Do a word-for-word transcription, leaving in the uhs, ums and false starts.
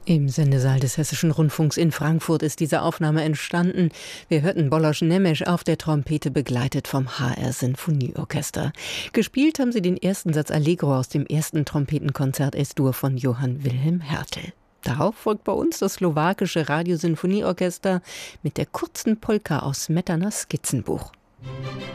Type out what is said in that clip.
Im Sendesaal des Hessischen Rundfunks in Frankfurt ist diese Aufnahme entstanden. Wir hörten Bolos Nemes auf der Trompete, begleitet vom H R-Sinfonieorchester. Gespielt haben sie den ersten Satz Allegro aus dem ersten Trompetenkonzert Es-Dur von Johann Wilhelm Hertel. Darauf folgt bei uns das slowakische Radiosinfonieorchester mit der kurzen Polka aus Smetanas Skizzenbuch.